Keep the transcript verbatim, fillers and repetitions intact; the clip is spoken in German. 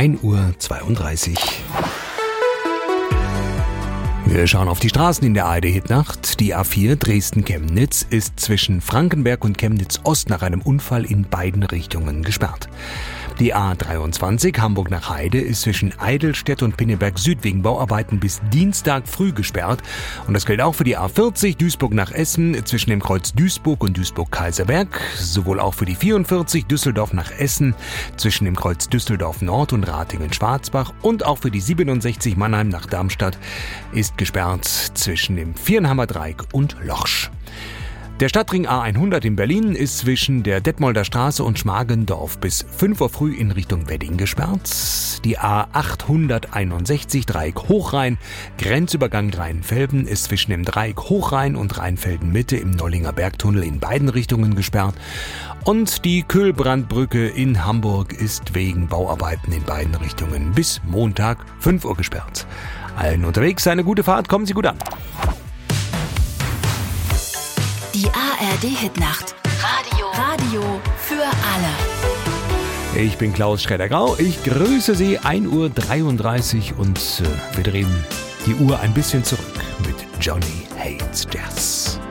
ein Uhr zweiunddreißig. Wir schauen auf die Straßen in der A R D-Hitnacht. Die A vier Dresden-Chemnitz ist zwischen Frankenberg und Chemnitz-Ost nach einem Unfall in beiden Richtungen gesperrt. Die A dreiundzwanzig Hamburg nach Heide ist zwischen Eidelstedt und Pinneberg Süd wegen Bauarbeiten bis Dienstag früh gesperrt. Und das gilt auch für die A vierzig Duisburg nach Essen zwischen dem Kreuz Duisburg und Duisburg-Kaiserberg. Sowohl auch für die vierundvierzig Düsseldorf nach Essen zwischen dem Kreuz Düsseldorf Nord und Ratingen-Schwarzbach. Und auch für die siebenundsechzig Mannheim nach Darmstadt ist gesperrt zwischen dem Vierenhammer Dreieck und Lorsch. Der Stadtring A hundert in Berlin ist zwischen der Detmolder Straße und Schmargendorf bis fünf Uhr früh in Richtung Wedding gesperrt. Die A achthunderteinundsechzig Dreieck Hochrhein, Grenzübergang Rheinfelden, ist zwischen dem Dreieck Hochrhein und Rheinfelden Mitte im Nollinger Bergtunnel in beiden Richtungen gesperrt. Und die Kühlbrandbrücke in Hamburg ist wegen Bauarbeiten in beiden Richtungen bis Montag fünf Uhr gesperrt. Allen unterwegs eine gute Fahrt, kommen Sie gut an. Die A R D-Hitnacht. Radio. Radio für alle. Ich bin Klaus Schredder-Grau. Ich grüße Sie. ein Uhr dreiunddreißig und äh, wir drehen die Uhr ein bisschen zurück mit Johnny Hates Jazz.